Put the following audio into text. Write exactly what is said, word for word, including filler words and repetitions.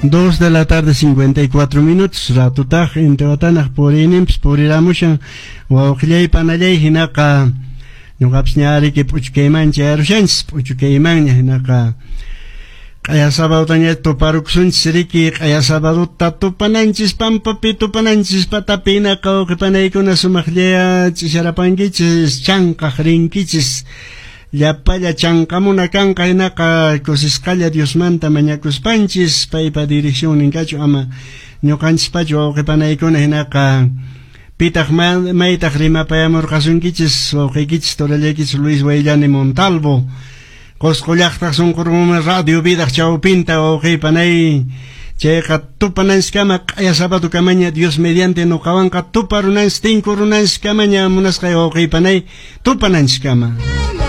Dos de la tarde, cincuenta y cuatro minutos. Ratutaj en Teotanaj por inimps, por iramushan. Wauqllay panallay hinaka. Ñuqapish ñari que puchkaymancha arushanchis, puchkaymanña hinaka. Qaya sabadutaña toparukusunchis riki, qaya sabaduta tupananchis pampapi tupananchis patapi hinaka uqipanaykuna sumaqllaya chisharapankichis, chankaq rinkichis. Llapalla chankamuna kanqa hinaka kusisqalla Diosmanta mañakuspanchis paypa dirección ninkachu ama ñuqanchikpachu wawqipanaykuna hinaka pitaq maytaq rimapayamurqasunkichis wawqiykichis turallaykichis Luis Wayllani Montalvo Qusqu llaqtaq sunqurmun Radio Vidaq chawpinta wawqiypanay chayqa tupananchikama q'aya sabadukamaña Dios mediante nuqawanqa tuparunanchis tinkurunanchikamaña munasqay wawqiypanay tupananchikama.